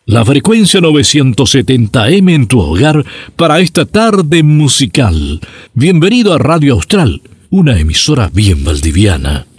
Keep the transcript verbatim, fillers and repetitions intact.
La frecuencia novecientos setenta eme en tu hogar para esta tarde musical. Bienvenido a Radio Austral, una emisora bien valdiviana.